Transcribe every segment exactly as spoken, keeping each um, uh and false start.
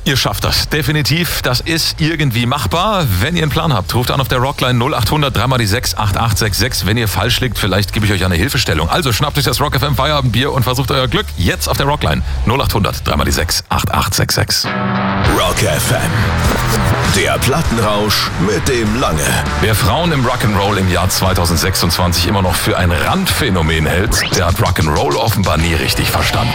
Ihr schafft das, definitiv. Das ist irgendwie machbar. Wenn ihr einen Plan habt, ruft an auf der Rockline null acht hundert drei mal die sechs acht acht sechs sechs. Wenn ihr falsch liegt, vielleicht gebe ich euch eine Hilfestellung. Also schnappt euch das Rock F M Feierabendbier und versucht euer Glück jetzt auf der Rockline null acht hundert drei mal die sechs acht acht sechs sechs. Rock F M, der Plattenrausch mit dem Lange. Wer Frauen im Rock'n'Roll im Jahr zweitausendsechsundzwanzig immer noch für ein Randphänomen hält, der hat Rock'n'Roll offenbar nie richtig verstanden.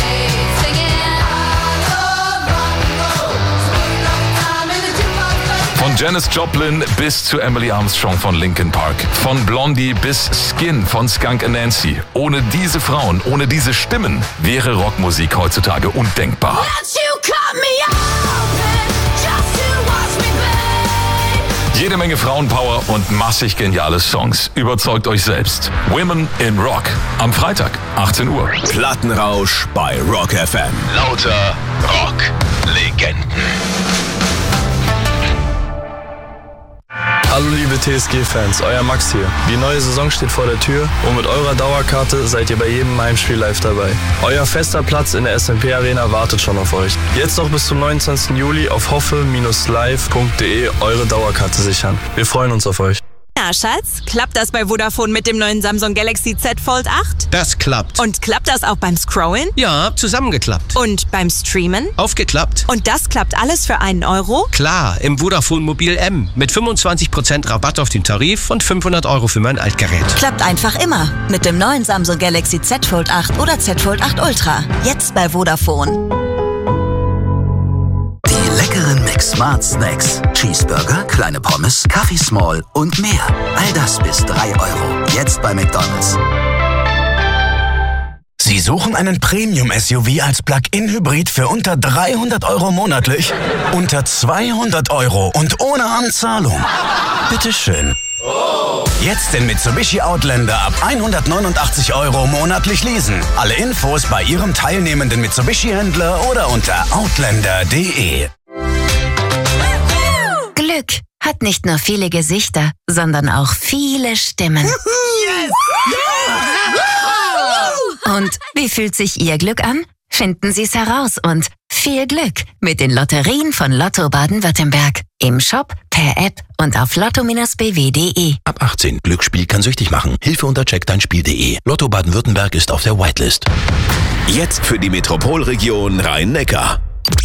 Von Janis Joplin bis zu Emily Armstrong von Linkin Park. Von Blondie bis Skin von Skunk Anansie. Ohne diese Frauen, ohne diese Stimmen wäre Rockmusik heutzutage undenkbar. Jede Menge Frauenpower und massig geniale Songs. Überzeugt euch selbst. Women in Rock. Am Freitag, achtzehn Uhr. Plattenrausch bei Rock F M. Lauter Rock-Legenden. Hallo liebe T S G-Fans, euer Max hier. Die neue Saison steht vor der Tür und mit eurer Dauerkarte seid ihr bei jedem Heimspiel live dabei. Euer fester Platz in der S M P Arena wartet schon auf euch. Jetzt noch bis zum neunundzwanzigsten Juli auf hoffe live punkt de eure Dauerkarte sichern. Wir freuen uns auf euch. Na, Schatz, klappt das bei Vodafone mit dem neuen Samsung Galaxy Z Fold acht? Das klappt. Und klappt das auch beim Scrollen? Ja, zusammengeklappt. Und beim Streamen? Aufgeklappt. Und das klappt alles für einen Euro? Klar, im Vodafone Mobil M. Mit fünfundzwanzig Prozent Rabatt auf den Tarif und fünfhundert Euro für mein Altgerät. Klappt einfach immer. Mit dem neuen Samsung Galaxy Z Fold acht oder Z Fold acht Ultra. Jetzt bei Vodafone. Smart Snacks, Cheeseburger, kleine Pommes, Kaffee Small und mehr. All das bis drei Euro. Jetzt bei McDonald's. Sie suchen einen Premium-S U V als Plug-in-Hybrid für unter dreihundert Euro monatlich? Unter zweihundert Euro und ohne Anzahlung? Bitteschön. Jetzt den Mitsubishi Outlander ab hundertneunundachtzig Euro monatlich leasen. Alle Infos bei Ihrem teilnehmenden Mitsubishi-Händler oder unter outlander punkt de. Glück hat nicht nur viele Gesichter, sondern auch viele Stimmen. Und wie fühlt sich Ihr Glück an? Finden Sie es heraus und viel Glück mit den Lotterien von Lotto Baden-Württemberg. Im Shop, per App und auf lotto b w punkt de. Ab achtzehn. Glücksspiel kann süchtig machen. Hilfe unter check dein spiel punkt de. Lotto Baden-Württemberg ist auf der Whitelist. Jetzt für die Metropolregion Rhein-Neckar.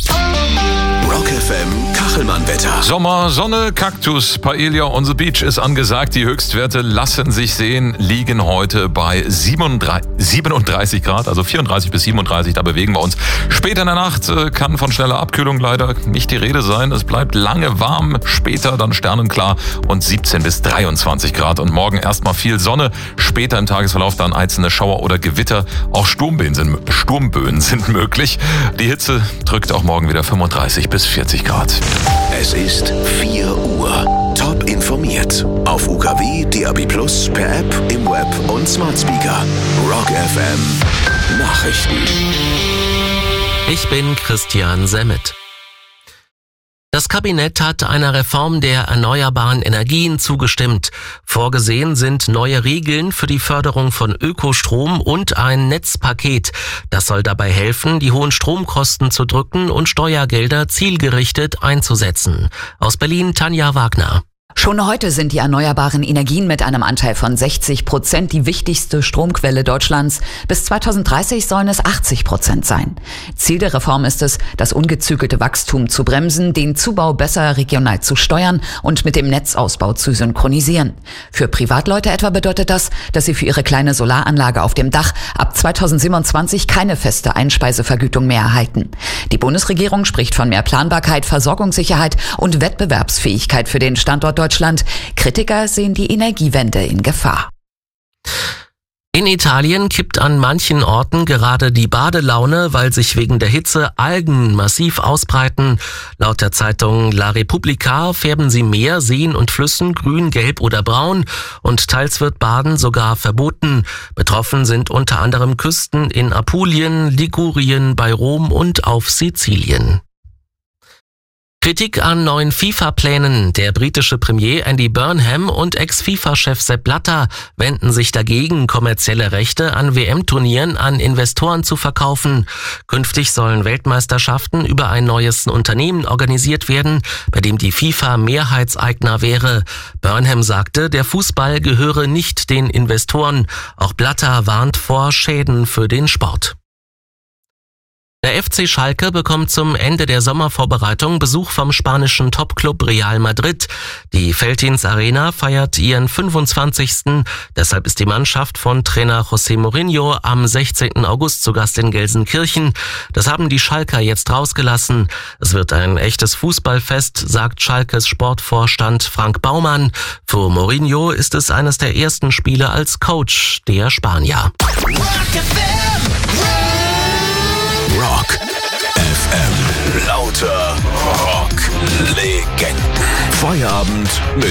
Rock F M Kachelmann-Wetter. Sommer, Sonne, Kaktus, Paella on the Beach ist angesagt. Die Höchstwerte lassen sich sehen, liegen heute bei siebenunddreißig Grad, also vierunddreißig bis siebenunddreißig, da bewegen wir uns. Später in der Nacht kann von schneller Abkühlung leider nicht die Rede sein. Es bleibt lange warm, später dann sternenklar und siebzehn bis dreiundzwanzig Grad. Und morgen erstmal viel Sonne, später im Tagesverlauf dann einzelne Schauer oder Gewitter. Auch Sturmböen sind, Sturmböen sind möglich. Die Hitze drückt auch morgen wieder fünfunddreißig bis vierzig Grad. Es ist vier Uhr. Top informiert. Auf U K W, D A B plus, per App, im Web und Smart Speaker. Rock F M Nachrichten. Ich bin Christian Semmet. Das Kabinett hat einer Reform der erneuerbaren Energien zugestimmt. Vorgesehen sind neue Regeln für die Förderung von Ökostrom und ein Netzpaket. Das soll dabei helfen, die hohen Stromkosten zu drücken und Steuergelder zielgerichtet einzusetzen. Aus Berlin Tanja Wagner. Schon heute sind die erneuerbaren Energien mit einem Anteil von sechzig Prozent die wichtigste Stromquelle Deutschlands. Bis zweitausenddreißig sollen es achtzig Prozent sein. Ziel der Reform ist es, das ungezügelte Wachstum zu bremsen, den Zubau besser regional zu steuern und mit dem Netzausbau zu synchronisieren. Für Privatleute etwa bedeutet das, dass sie für ihre kleine Solaranlage auf dem Dach ab zweitausendsiebenundzwanzig keine feste Einspeisevergütung mehr erhalten. Die Bundesregierung spricht von mehr Planbarkeit, Versorgungssicherheit und Wettbewerbsfähigkeit für den Standort Deutschland. Kritiker sehen die Energiewende in Gefahr. In Italien kippt an manchen Orten gerade die Badelaune, weil sich wegen der Hitze Algen massiv ausbreiten. Laut der Zeitung La Repubblica färben sie Meer, Seen und Flüssen grün, gelb oder braun und teils wird Baden sogar verboten. Betroffen sind unter anderem Küsten in Apulien, Ligurien, bei Rom und auf Sizilien. Kritik an neuen FIFA-Plänen. Der britische Premier Andy Burnham und Ex-FIFA-Chef Sepp Blatter wenden sich dagegen, kommerzielle Rechte an W M-Turnieren an Investoren zu verkaufen. Künftig sollen Weltmeisterschaften über ein neues Unternehmen organisiert werden, bei dem die FIFA Mehrheitseigner wäre. Burnham sagte, der Fußball gehöre nicht den Investoren. Auch Blatter warnt vor Schäden für den Sport. Der F C Schalke bekommt zum Ende der Sommervorbereitung Besuch vom spanischen Topclub Real Madrid. Die Veltins Arena feiert ihren fünfundzwanzigsten Deshalb ist die Mannschaft von Trainer José Mourinho am sechzehnten August zu Gast in Gelsenkirchen. Das haben die Schalker jetzt rausgelassen. Es wird ein echtes Fußballfest, sagt Schalkes Sportvorstand Frank Baumann. Für Mourinho ist es eines der ersten Spiele als Coach der Spanier. Rock F M. Lauter Rock-Legenden. Feierabend mit